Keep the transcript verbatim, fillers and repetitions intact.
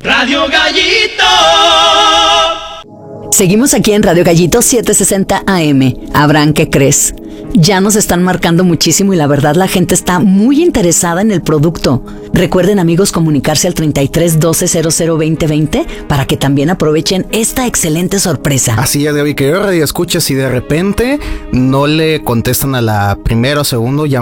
Radio Gallito. Seguimos aquí en Radio Gallito setecientos sesenta A M. Abraham, ¿qué crees? Ya nos están marcando muchísimo y la verdad la gente está muy interesada en el producto. Recuerden, amigos, comunicarse al treinta y tres doce cero cero veinte veinte para que también aprovechen esta excelente sorpresa. Así es, Gaby, que yo radio escucha si de repente no le contestan a la primera o segundo llamada.